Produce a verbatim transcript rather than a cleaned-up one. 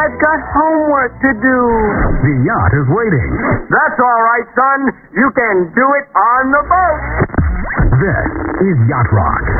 I've got homework to do. The yacht is waiting. That's all right, son. You can do it on the boat. This is Yacht Rock.